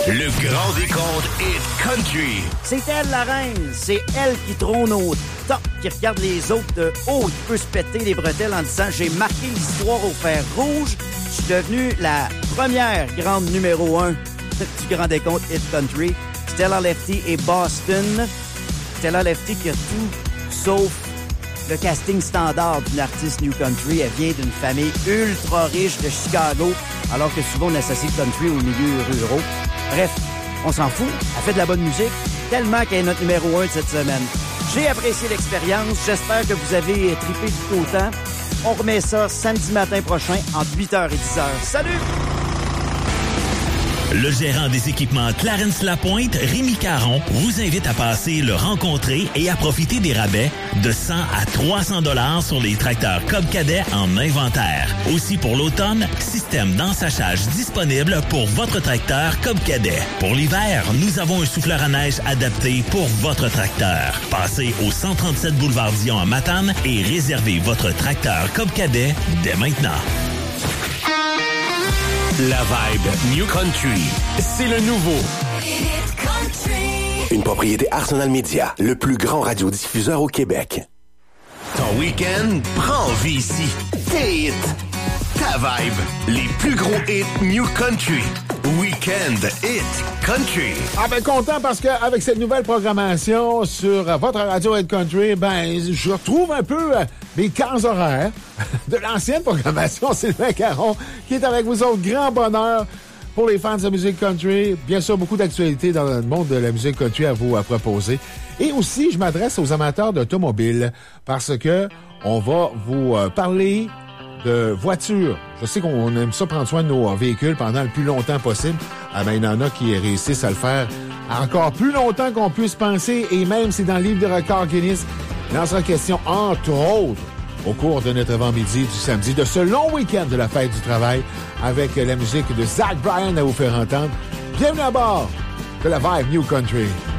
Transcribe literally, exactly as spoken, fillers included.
Le grand décompte Hit Country. C'est elle la reine, c'est elle qui trône au top, qui regarde les autres de haut, qui peut se péter les bretelles en disant « J'ai marqué l'histoire au fer rouge, je suis devenue la première grande numéro un du grand décompte Hit Country. » Stella Lefty et Boston. Stella Lefty qui a tout sauf le casting standard d'une artiste New Country. Elle vient d'une famille ultra riche de Chicago, alors que souvent on associe le country aux milieux ruraux. Bref, on s'en fout. Elle fait de la bonne musique, tellement qu'elle est notre numéro un de cette semaine. J'ai apprécié l'expérience. J'espère que vous avez trippé tout autant. On remet ça samedi matin prochain entre huit heures et dix heures. Salut! Le gérant des équipements Clarence Lapointe, Rémi Caron, vous invite à passer le rencontrer et à profiter des rabais de cent à trois cents dollars sur les tracteurs Cobb Cadet en inventaire. Aussi pour l'automne, système d'ensachage disponible pour votre tracteur Cobb Cadet. Pour l'hiver, nous avons un souffleur à neige adapté pour votre tracteur. Passez au cent trente-sept boulevard Dion à Matane et réservez votre tracteur Cobb Cadet dès maintenant. La vibe New Country, c'est le nouveau Hit Country. Une propriété Arsenal Media, le plus grand radiodiffuseur au Québec. Ton week-end prend vie ici. Tes hits, ta vibe, les plus gros hits New Country. Week-end Hit Country. Ah ben content parce qu'avec cette nouvelle programmation sur votre radio Hit Country, ben je retrouve un peu euh, mes cases horaires de l'ancienne programmation. Sylvain Caron qui est avec vous autres. Grand bonheur pour les fans de musique country. Bien sûr, beaucoup d'actualités dans le monde de la musique country à vous à proposer. Et aussi, je m'adresse aux amateurs d'automobiles parce que on va vous euh, parler de voitures. Je sais qu'on aime ça prendre soin de nos véhicules pendant le plus longtemps possible. Ah ben, il y en a qui réussissent à le faire encore plus longtemps qu'on puisse penser, et même c'est dans le livre de records Guinness. Il en sera question, entre autres, au cours de notre avant-midi du samedi, de ce long week-end de la fête du travail, avec la musique de Zach Bryan à vous faire entendre. Bienvenue à bord de la Vibe New Country.